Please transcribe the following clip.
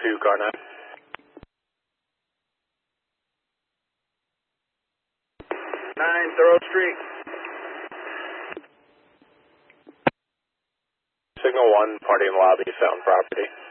to car 9. 9 Thorough Street. Signal 1, party in lobby, Fountain property.